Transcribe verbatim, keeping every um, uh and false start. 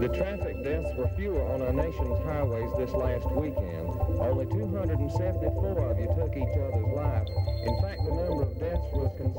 The traffic deaths were fewer on our nation's highways this last weekend. Only two hundred seventy-four of you took each other's life. In fact, the number of deaths was considerable.